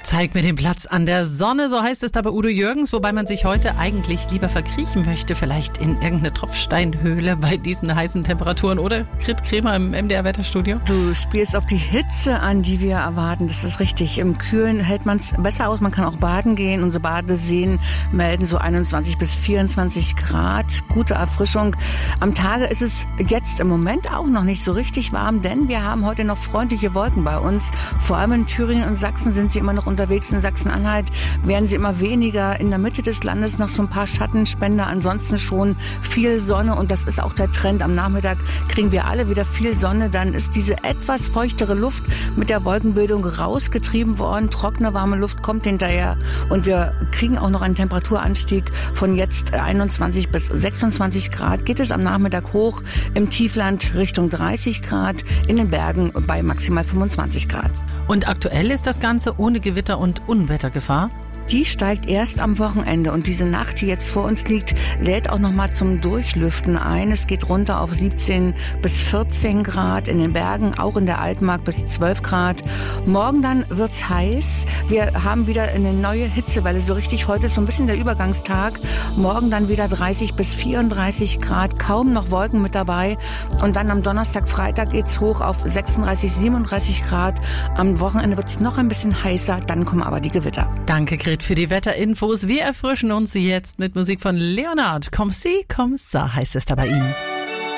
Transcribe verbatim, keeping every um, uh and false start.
Zeig mir den Platz an der Sonne, so heißt es da bei Udo Jürgens, wobei man sich heute eigentlich lieber verkriechen möchte, vielleicht in irgendeine Tropfsteinhöhle bei diesen heißen Temperaturen, oder? Grit Kremer im M D R-Wetterstudio. Du spielst auf die Hitze an, die wir erwarten, das ist richtig. Im Kühlen hält man es besser aus, man kann auch baden gehen. Unsere Badeseen melden so einundzwanzig bis vierundzwanzig Grad, gute Erfrischung. Am Tage ist es jetzt im Moment auch noch nicht so richtig warm, denn wir haben heute noch freundliche Wolken bei uns. Vor allem in Thüringen und Sachsen sind sie immer noch unterwegs. In Sachsen-Anhalt werden sie immer weniger. In der Mitte des Landes noch so ein paar Schattenspender. Ansonsten schon viel Sonne und das ist auch der Trend. Am Nachmittag kriegen wir alle wieder viel Sonne. Dann ist diese etwas feuchtere Luft mit der Wolkenbildung rausgetrieben worden. Trockene, warme Luft kommt hinterher und wir kriegen auch noch einen Temperaturanstieg von jetzt einundzwanzig bis sechsundzwanzig Grad. Geht es am Nachmittag hoch im Tiefland Richtung dreißig Grad, in den Bergen bei maximal fünfundzwanzig Grad. Und aktuell ist das Ganze ohne Gewitter und Unwettergefahr? Die steigt erst am Wochenende und diese Nacht, die jetzt vor uns liegt, lädt auch noch mal zum Durchlüften ein. Es geht runter auf siebzehn bis vierzehn Grad in den Bergen, auch in der Altmark bis zwölf Grad. Morgen dann wird's heiß. Wir haben wieder eine neue Hitzewelle, so richtig. Heute ist so ein bisschen der Übergangstag. Morgen dann wieder dreißig bis vierunddreißig Grad, kaum noch Wolken mit dabei. Und dann am Donnerstag, Freitag geht's hoch auf sechsunddreißig, siebenunddreißig Grad. Am Wochenende wird's noch ein bisschen heißer, dann kommen aber die Gewitter. Danke, Grit, für die Wetterinfos. Wir erfrischen uns jetzt mit Musik von Leonard. Comme si, comme ça heißt es da bei ihm.